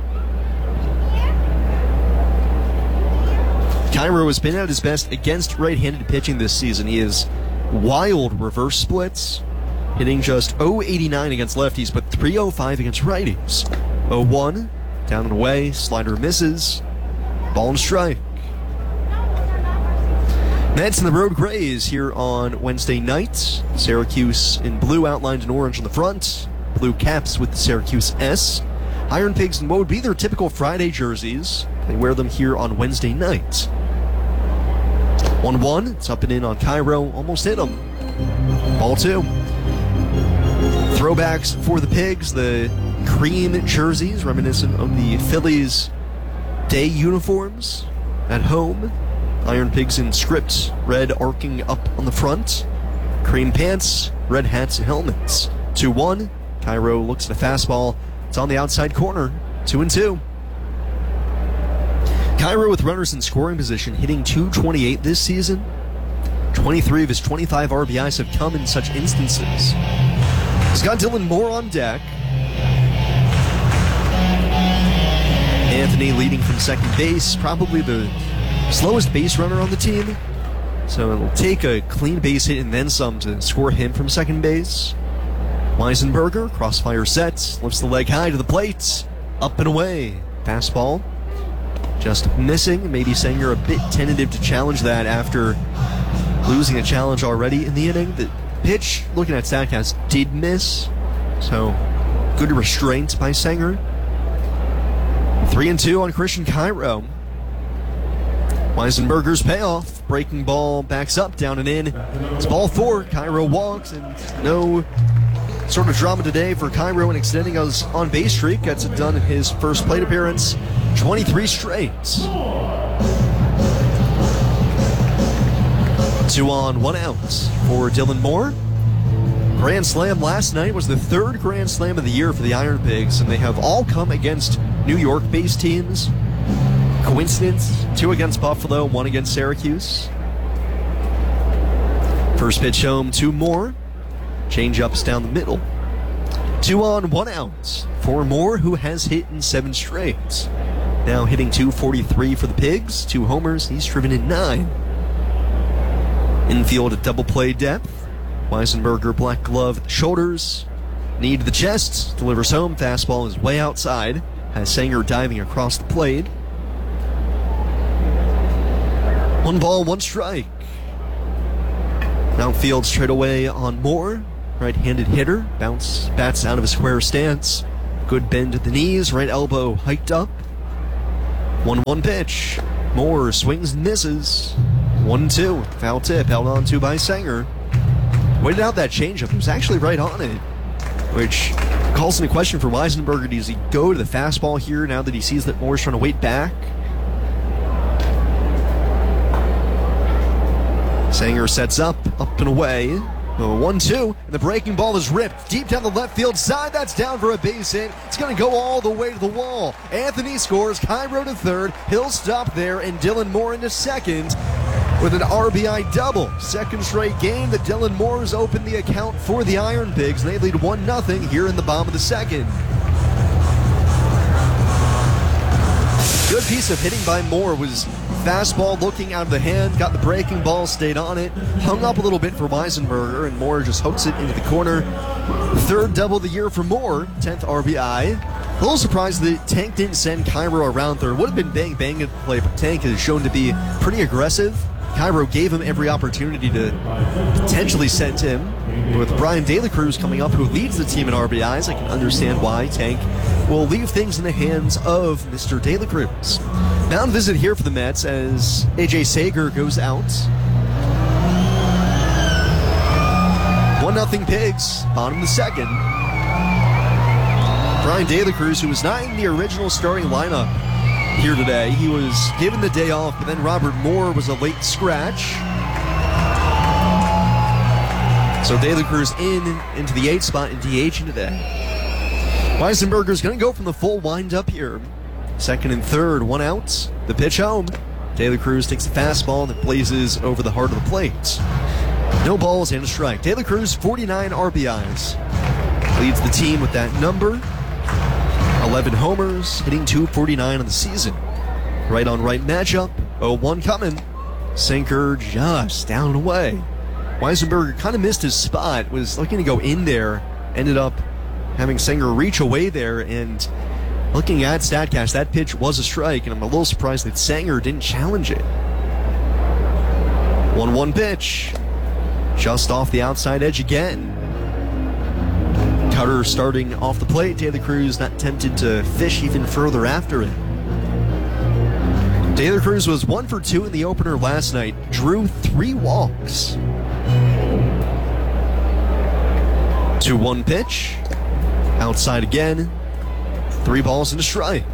Cairo has been at his best against right-handed pitching this season. He is wild reverse splits, hitting just .089 against lefties, but .305 against righties. 0-1, down and away, slider misses, ball and strike. Mets in the road grays here on Wednesday night. Syracuse in blue outlined in orange on the front, blue caps with the Syracuse S. Iron Pigs in what would be their typical Friday jerseys. They wear them here on Wednesday night. 1-1, it's up and in on Cairo, almost hit him. Ball 2. Throwbacks for the Pigs, the cream jerseys, reminiscent of the Phillies' day uniforms at home. Iron Pigs in script, red arcing up on the front. Cream pants, red hats and helmets. 2-1, Cairo looks at a fastball. It's on the outside corner, 2-2. Cairo with runners in scoring position, hitting .228 this season. 23 of his 25 RBIs have come in such instances. He's got Dylan Moore on deck. Anthony leading from second base, probably the slowest base runner on the team. So it'll take a clean base hit and then some to score him from second base. Weisenberger, crossfire sets, lifts the leg high to the plate. Up and away. Fastball. Just missing. Maybe Sanger a bit tentative to challenge that after losing a challenge already in the inning. The pitch, looking at Statcast, did miss. So, good restraint by Sanger. 3-2 on Christian Cairo. Weisenberger's payoff. Breaking ball backs up, down and in. It's ball 4. Cairo walks, and no sort of drama today for Cairo in extending his on-base streak. Gets it done in his first plate appearance. 23 straight. 2 on, 1 out for Dylan Moore. Grand Slam last night was the third Grand Slam of the year for the Iron Pigs, and they have all come against New York-based teams. Coincidence? 2 against Buffalo, 1 against Syracuse. First pitch home to Moore. Change-ups down the middle. 2 on, 1 out for Moore, who has hit in 7 straight. Now hitting .243 for the Pigs. 2 homers. He's driven in 9. Infield at double play depth. Weisenberger, black glove at the shoulders. Knee to the chest. Delivers home. Fastball is way outside. Has Sanger diving across the plate. 1 ball, 1 strike. Outfield straight away on Moore. Right-handed hitter. Bats out of a square stance. Good bend at the knees. Right elbow hiked up. 1-1 pitch. Moore swings and misses. 1-2. Foul tip held on to by Sanger. Waited out that changeup. He was actually right on it, which calls into question for Weisenberger. Does he go to the fastball here now that he sees that Moore's trying to wait back? Sanger sets up and away. 1-2, and the breaking ball is ripped deep down the left field side. That's down for a base hit. It's going to go all the way to the wall. Anthony scores. Cairo to third. He'll stop there, and Dylan Moore into second with an RBI double. Second straight game that Dylan Moore has opened the account for the Iron Pigs. They lead 1-0 here in the bottom of the second. Good piece of hitting by Moore. Was fastball looking out of the hand, got the breaking ball, stayed on it, hung up a little bit for Weisenberger, and Moore just hooks it into the corner. Third double of the year for Moore, 10th RBI. A little surprised that Tank didn't send Cairo around third. Would have been bang at the play, but Tank has shown to be pretty aggressive. Cairo gave him every opportunity to potentially send him. With Brian De La Cruz coming up, who leads the team in RBIs, I can understand why Tank will leave things in the hands of Mr. De La Cruz. Mound visit here for the Mets as AJ Sager goes out. 1-0 Pigs, bottom of the second. Brian De La Cruz, who was not in the original starting lineup here today, he was given the day off, but then Robert Moore was a late scratch. So De La Cruz into the 8th spot in DH today. Weisenberger's going to go from the full windup here. Second and third, 1 out. The pitch home. De La Cruz takes the fastball that blazes over the heart of the plate. No balls and a strike. De La Cruz, 49 RBIs. Leads the team with that number. 11 homers, hitting .249 on the season. Right on right matchup. 0-1 coming. Sinker just down and away. Weisenberger kind of missed his spot. Was looking to go in there. Ended up having Sanger reach away there, and looking at StatCast, that pitch was a strike, and I'm a little surprised that Sanger didn't challenge it. 1-1 pitch. Just off the outside edge again. Cutter starting off the plate. De La Cruz not tempted to fish even further after it. De La Cruz was 1 for 2 in the opener last night. Drew 3 walks. 2-1 pitch. Outside again. 3 balls and a strike.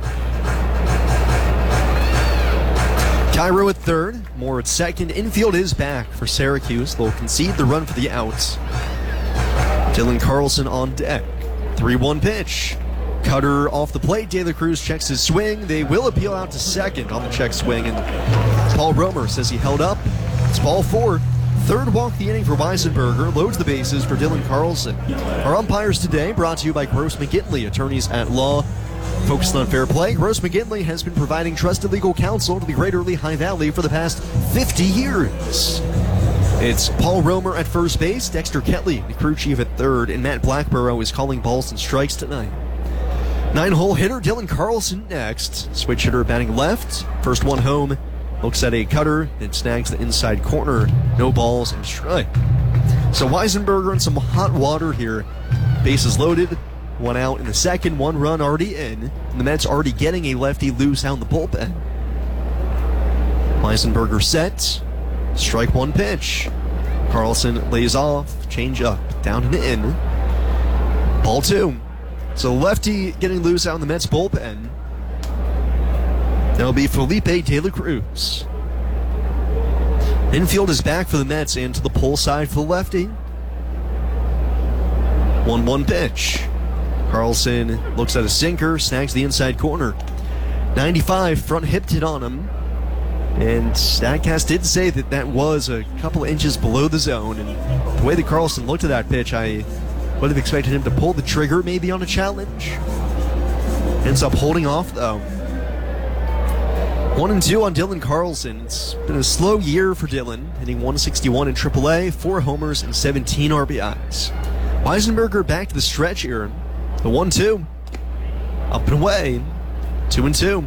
Cairo at third. Moore at second. Infield is back for Syracuse. They'll concede the run for the outs. Dylan Carlson on deck. 3-1 pitch. Cutter off the plate. De La Cruz checks his swing. They will appeal out to second on the check swing, and Paul Romer says he held up. It's ball 4. Third walk the inning for Weisenberger. Loads the bases for Dylan Carlson. Our umpires today brought to you by Gross McGinley, attorneys at law focused on fair play. Gross McGinley has been providing trusted legal counsel to the greater Lehigh Valley for the past 50 years. It's Paul Romer at first base, Dexter Ketley, the crew chief at third, and Matt Blackborough is calling balls and strikes tonight. 9-hole hitter Dylan Carlson next. Switch hitter batting left. First one home. Looks at a cutter and snags the inside corner. No balls and strike. So Weisenberger in some hot water here. Bases loaded. 1 out in the second. 1 run already in. And the Mets already getting a lefty loose out in the bullpen. Weisenberger set. Strike 1 pitch. Carlson lays off. Change up. Down and in. Ball 2. So lefty getting loose out in the Mets bullpen. That'll be Felipe De La Cruz. Infield is back for the Mets and to the pull side for the lefty. 1-1 pitch. Carlson looks at a sinker, snags the inside corner. 95, front hipped it on him. And StatCast did say that that was a couple inches below the zone. And the way that Carlson looked at that pitch, I would have expected him to pull the trigger maybe on a challenge. Ends up holding off though. 1-2 on Dylan Carlson. It's been a slow year for Dylan, hitting 161 in AAA, 4 homers and 17 RBIs. Weisenberger back to the stretch here. The 1-2. Up and away. 2-2.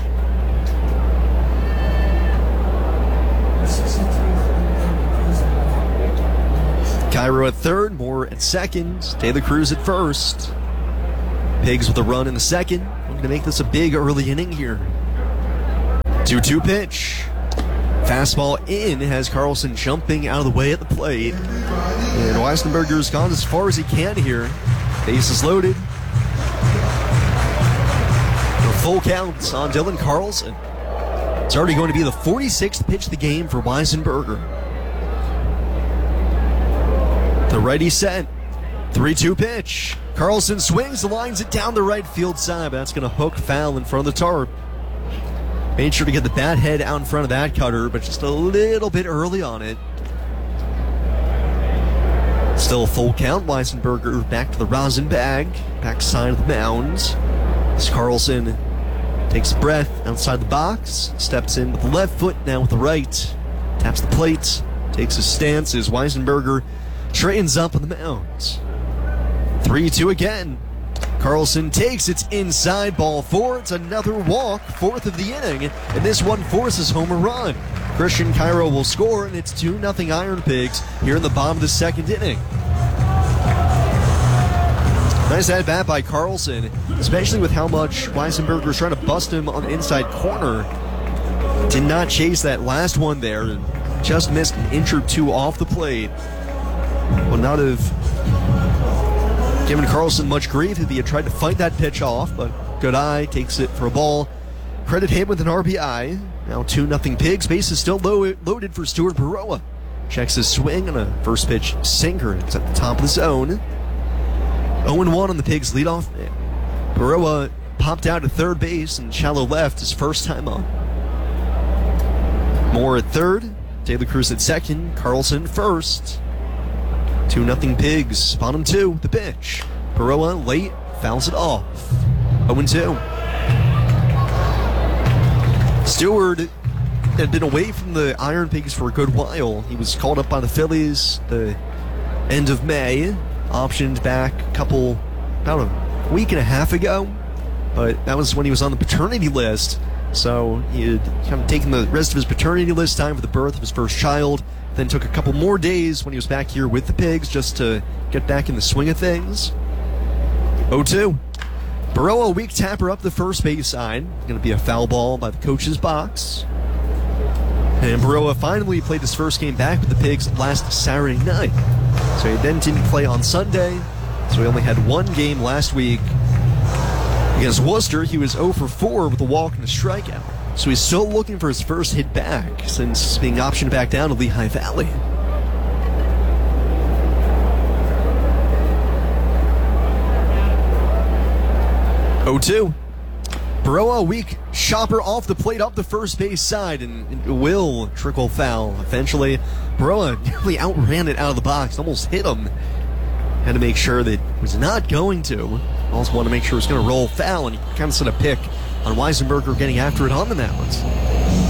Cairo at third, Moore at second, De La Cruz at first. Pigs with a run in the second. Looking to make this a big early inning here. 2-2 pitch. Fastball in has Carlson jumping out of the way at the plate. And Weisenberger's gone as far as he can here. Bases loaded. A full count on Dylan Carlson. It's already going to be the 46th pitch of the game for Weisenberger. The righty set. 3-2 pitch. Carlson swings, lines it down the right field side, but that's going to hook foul in front of the tarp. Made sure to get the bat head out in front of that cutter, but just a little bit early on it. Still a full count. Weisenberger back to the rosin bag, backside of the mound. As Carlson takes a breath outside the box, steps in with the left foot, now with the right. Taps the plate, takes his stance as Weisenberger straightens up on the mound. 3-2 again. Carlson takes its inside, ball 4. It's another walk, 4th of the inning, and this one forces home a run. Christian Cairo will score, and it's 2-0 Iron Pigs here in the bottom of the second inning. Nice at-bat by Carlson, especially with how much Weisenberger was trying to bust him on the inside corner. Did not chase that last one there, and just missed an inch or two off the plate. Would not have given Carlson much grief if he had tried to fight that pitch off, but good eye, takes it for a ball. Credit him with an RBI. Now 2-0 Pigs. Base is still loaded for Stuart Baroa. Checks his swing on a first pitch sinker. It's at the top of the zone. 0-1 on the Pigs leadoff man. Baroa popped out to third base and shallow left his first time up. Moore at third. De La Cruz at second. Carlson first. 2-0 Pigs. Bottom 2, the pitch. Baroa late, fouls it off. 0-2. Stewart had been away from the Iron Pigs for a good while. He was called up by the Phillies the end of May. Optioned back about a week and a half ago. But that was when he was on the paternity list. So he had kind of taken the rest of his paternity list time for the birth of his first child. Then took a couple more days when he was back here with the Pigs just to get back in the swing of things. 0-2. Baroa, a weak tapper up the first base side. Going to be a foul ball by the coach's box. And Baroa finally played his first game back with the Pigs last Saturday night. So he then didn't play on Sunday. So he only had one game last week. Against Worcester, he was 0 for 4 with a walk and a strikeout. So he's still looking for his first hit back since being optioned back down to Lehigh Valley. Oh-2. Baroa, a weak chopper off the plate up the first base side, and it will trickle foul. Eventually, Baroa nearly outran it out of the box, almost hit him. Had to make sure that it was not going to. Also wanted to make sure it was going to roll foul, and he kind of set a pick on Weisenberger getting after it on the mound.